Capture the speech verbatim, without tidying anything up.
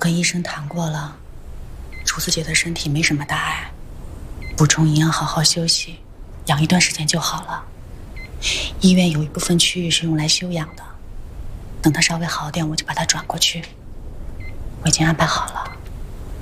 跟医生谈过了，楚子姐的身体没什么大碍，补充营养，好好休息，养一段时间就好了。医院有一部分区域是用来休养的，等她稍微好点，我就把她转过去。我已经安排好了。